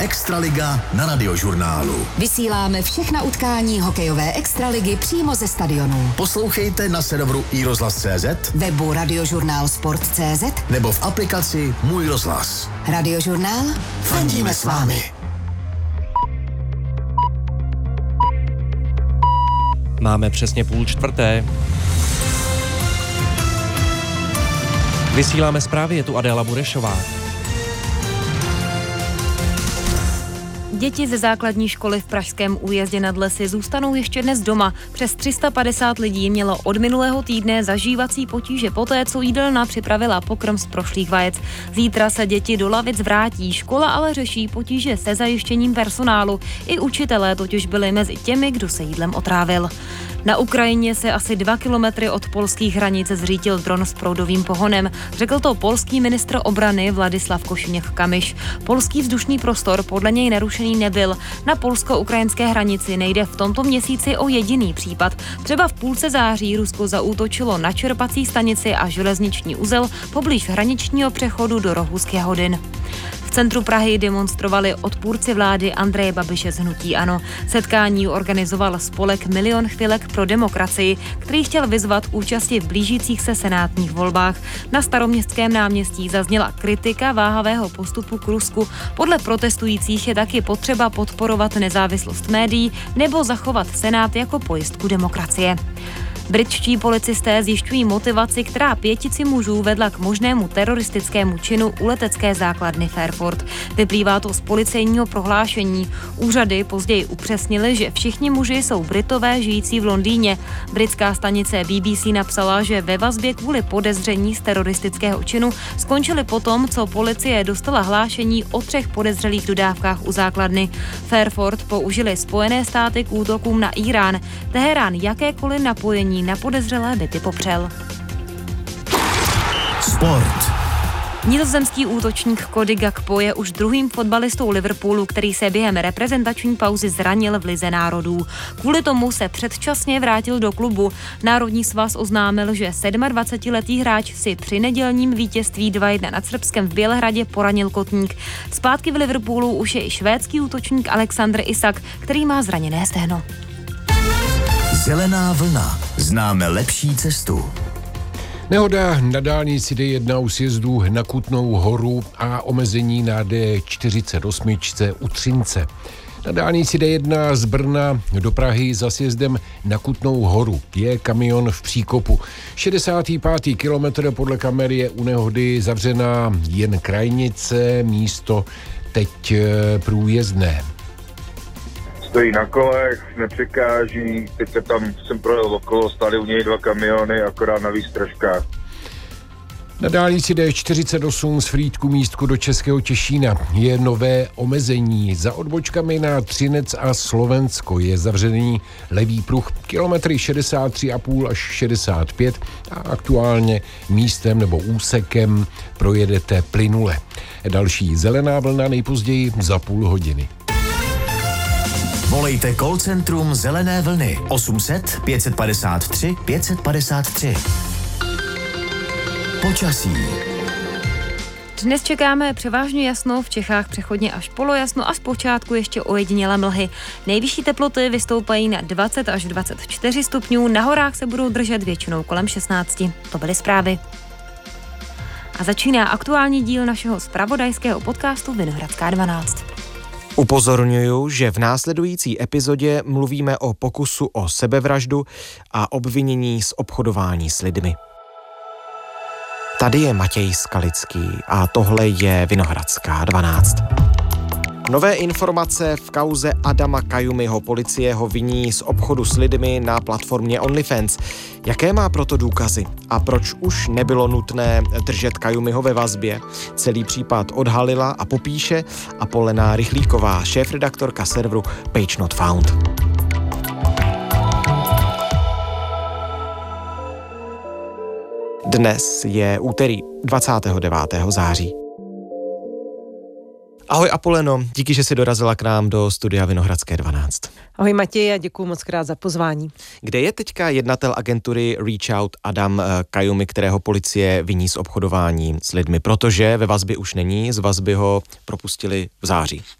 Extraliga na Radiožurnálu. Vysíláme všechna utkání hokejové extraligy přímo ze stadionu. Poslouchejte na serveru iRozhlas.cz, webu Radiožurnál Sport.cz nebo v aplikaci Můj rozhlas. Radiožurnál, fandíme s vámi. Máme přesně 3:30. Vysíláme zprávy, je tu Adéla Burešová. Děti ze základní školy v pražském Újezdě nad Lesy zůstanou ještě dnes doma. Přes 350 lidí mělo od minulého týdne zažívací potíže poté, co jídelna připravila pokrm z prošlých vajec. Zítra se děti do lavic vrátí. Škola ale řeší potíže se zajištěním personálu. I učitelé totiž byli mezi těmi, kdo se jídlem otrávil. Na Ukrajině se asi 2 kilometry od polských hranic zřítil dron s proudovým pohonem. Řekl to polský ministr obrany Vladislav Košíněk-Kamyš. Polský vzdušný prostor podle něj narušený nebyl. Na polsko-ukrajinské hranici nejde v tomto měsíci o jediný případ. Třeba v půlce září Rusko zaútočilo na čerpací stanici a železniční uzel poblíž hraničního přechodu do Rohůzky Hodin. V centru Prahy demonstrovali odpůrci vlády Andreje Babiše z hnutí ANO. Setkání organizoval spolek Milion chvilek pro demokracii, který chtěl vyzvat k účasti v blížících se senátních volbách. Na Staroměstském náměstí zazněla kritika váhavého postupu k Rusku. Podle protestujících je taky potřeba podporovat nezávislost médií nebo zachovat Senát jako pojistku demokracie. Britští policisté zjišťují motivaci, která 5 mužů vedla k možnému teroristickému činu u letecké základny Fairford. Vyplývá to z policejního prohlášení. Úřady později upřesnily, že všichni muži jsou Britové žijící v Londýně. Britská stanice BBC napsala, že ve vazbě kvůli podezření z teroristického činu skončili potom, co policie dostala hlášení o 3 podezřelých dodávkách u základny. Fairford použili Spojené státy k útokům na Irán. Teherán jakékoliv napojení na podezřelé byty popřel. Sport. Nizozemský útočník Cody Gakpo je už druhým fotbalistou Liverpoolu, který se během reprezentační pauzy zranil v Lize národů. Kvůli tomu se předčasně vrátil do klubu. Národní svaz oznámil, že 27letý hráč si při nedělním vítězství 2-1 nad Srbskem v Bělehradě poranil kotník. Zpátky v Liverpoolu už je i švédský útočník Alexander Isak, který má zraněné stehno. Zelená vlna. Známe lepší cestu. Nehoda na dálnici D1 u sjezdu na Kutnou Horu a omezení na D48 u Třince. Na dálnici D1 z Brna do Prahy za sjezdem na Kutnou Horu je kamion v příkopu. 65. kilometr podle kamer je u nehody zavřená jen krajnice, místo teď průjezdné. Stojí na kolech, nepřekáží, teď jsem projel okolo, stály u něj 2 kamiony, akorát na výstražkách. Na dálnici D48 z Frýdku místku do Českého Těšína je nové omezení. Za odbočkami na Třinec a Slovensko je zavřený levý pruh kilometry 63,5 až 65 a aktuálně místem nebo úsekem projedete plynule. Další zelená vlna nejpozději za půl hodiny. Volejte call centrum Zelené vlny 800 553 553. Počasí. Dnes čekáme převážně jasno, v Čechách přechodně až polojasno a zpočátku ještě ojedinělé mlhy. Nejvyšší teploty vystoupají na 20 až 24 stupňů, na horách se budou držet většinou kolem 16. To byly zprávy. A začíná aktuální díl našeho zpravodajského podcastu Vinohradská 12. Upozorňuju, že v následující epizodě mluvíme o pokusu o sebevraždu a obvinění z obchodování s lidmi. Tady je Matěj Skalický a tohle je Vinohradská 12. Nové informace v kauze Adama Kajumyho. Policie ho viní z obchodu s lidmi na platformě OnlyFans. Jaké má proto důkazy a proč už nebylo nutné držet Kajumyho ve vazbě? Celý případ odhalila a popíše Apolena Rychlíková, šéfredaktorka serveru Page Not Found. Dnes je úterý 29. září. Ahoj Apoleno, díky, že jsi dorazila k nám do studia Vinohradské 12. Ahoj Matěj a děkuju moc krát za pozvání. Kde je teďka jednatel agentury Reach Out Adam Kajumi, kterého policie viní z obchodování s lidmi? Protože ve vazbě už není, z vazby ho propustili v září.